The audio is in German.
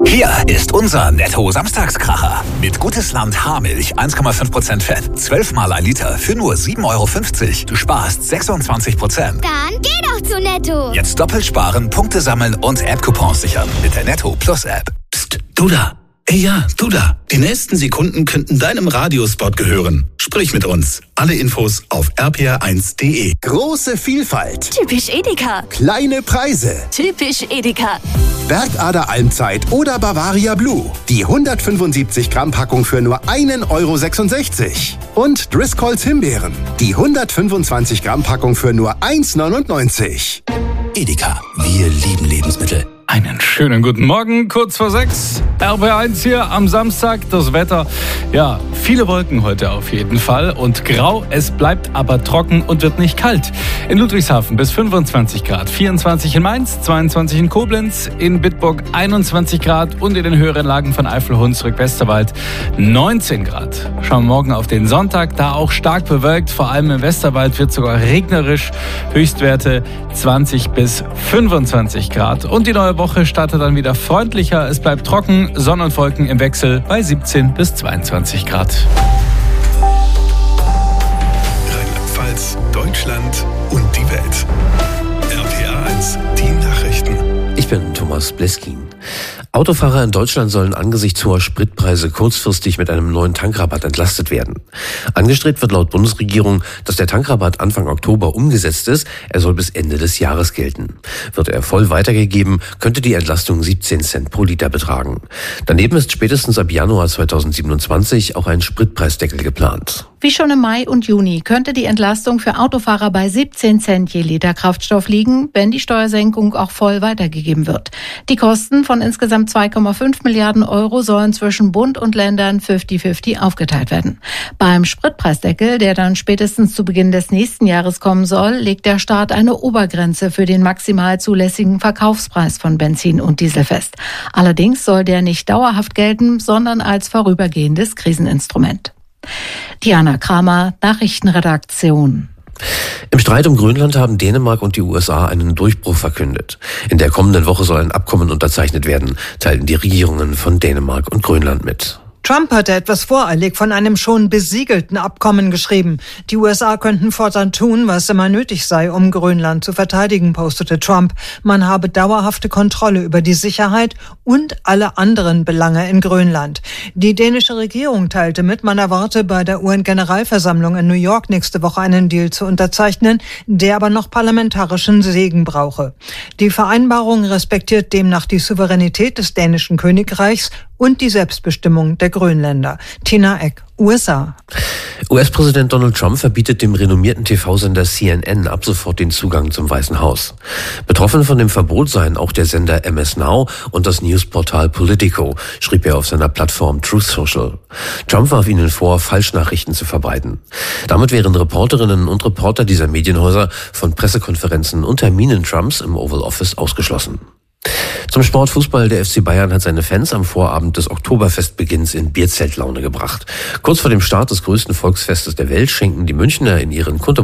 Hier ist unser Netto-Samstagskracher. Mit Gutes Land Haarmilch 1,5% Fett, 12 mal ein Liter für nur 7,50 €. Du sparst 26%. Dann geh doch zu Netto. Jetzt doppelt sparen, Punkte sammeln und App-Coupons sichern mit der Netto Plus App. Psst, du da. Ey, ja, du da. Die nächsten Sekunden könnten deinem Radiospot gehören. Sprich mit uns. Alle Infos auf rpr1.de. Große Vielfalt. Typisch Edeka. Kleine Preise. Typisch Edeka. Bergader Almzeit oder Bavaria Blue. Die 175 Gramm Packung für nur 1,66 €. Und Driscolls Himbeeren. Die 125 Gramm Packung für nur 1,99 €. Edeka, wir lieben Lebensmittel. Einen schönen guten Morgen, kurz vor 6. RBR1 hier am Samstag. Das Wetter, ja, viele Wolken heute auf jeden Fall und grau. Es bleibt aber trocken und wird nicht kalt. In Ludwigshafen bis 25 Grad, 24 in Mainz, 22 in Koblenz, in Bitburg 21 Grad und in den höheren Lagen von Eifel, Hunsrück, Westerwald 19 Grad. Schauen wir morgen auf den Sonntag, da auch stark bewölkt. Vor allem im Westerwald wird sogar regnerisch. Höchstwerte 20 bis 25 Grad. Und die neue Woche startet dann wieder freundlicher. Es bleibt trocken, Sonne und Wolken im Wechsel bei 17 bis 22 Grad. Rheinland-Pfalz, Deutschland und die Welt. RPR1, die Nachrichten. Ich bin Thomas Bleskin. Autofahrer in Deutschland sollen angesichts hoher Spritpreise kurzfristig mit einem neuen Tankrabatt entlastet werden. Angestrebt wird laut Bundesregierung, dass der Tankrabatt Anfang Oktober umgesetzt ist. Er soll bis Ende des Jahres gelten. Wird er voll weitergegeben, könnte die Entlastung 17 Cent pro Liter betragen. Daneben ist spätestens ab Januar 2027 auch ein Spritpreisdeckel geplant. Wie schon im Mai und Juni könnte die Entlastung für Autofahrer bei 17 Cent je Liter Kraftstoff liegen, wenn die Steuersenkung auch voll weitergegeben wird. Die Kosten von insgesamt 2,5 Milliarden € sollen zwischen Bund und Ländern 50-50 aufgeteilt werden. Beim Spritpreisdeckel, der dann spätestens zu Beginn des nächsten Jahres kommen soll, legt der Staat eine Obergrenze für den maximal zulässigen Verkaufspreis von Benzin und Diesel fest. Allerdings soll der nicht dauerhaft gelten, sondern als vorübergehendes Kriseninstrument. Diana Kramer, Nachrichtenredaktion. Im Streit um Grönland haben Dänemark und die USA einen Durchbruch verkündet. In der kommenden Woche soll ein Abkommen unterzeichnet werden, teilten die Regierungen von Dänemark und Grönland mit. Trump hatte etwas voreilig von einem schon besiegelten Abkommen geschrieben. Die USA könnten fortan tun, was immer nötig sei, um Grönland zu verteidigen, postete Trump. Man habe dauerhafte Kontrolle über die Sicherheit und alle anderen Belange in Grönland. Die dänische Regierung teilte mit, man erwarte bei der UN-Generalversammlung in New York nächste Woche einen Deal zu unterzeichnen, der aber noch parlamentarischen Segen brauche. Die Vereinbarung respektiert demnach die Souveränität des dänischen Königreichs und die Selbstbestimmung der Grönländer. Tina Eck, USA. US-Präsident Donald Trump verbietet dem renommierten TV-Sender CNN ab sofort den Zugang zum Weißen Haus. Betroffen von dem Verbot seien auch der Sender MS Now und das Newsportal Politico, schrieb er auf seiner Plattform Truth Social. Trump warf ihnen vor, Falschnachrichten zu verbreiten. Damit wären Reporterinnen und Reporter dieser Medienhäuser von Pressekonferenzen und Terminen Trumps im Oval Office ausgeschlossen. Zum Sportfußball, der FC Bayern hat seine Fans am Vorabend des Oktoberfestbeginns in Bierzeltlaune gebracht. Kurz vor dem Start des größten Volksfestes der Welt schenken die Münchner in ihren